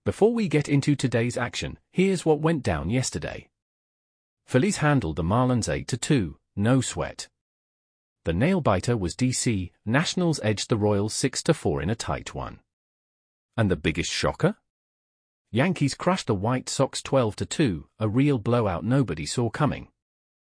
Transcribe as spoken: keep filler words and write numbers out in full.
Before we get into today's action, here's what went down yesterday. Phillies handled the Marlins eight to two, no sweat. The nail-biter was D C, Nationals edged the Royals six to four in a tight one. And the biggest shocker? Yankees crushed the White Sox twelve to two, a real blowout nobody saw coming.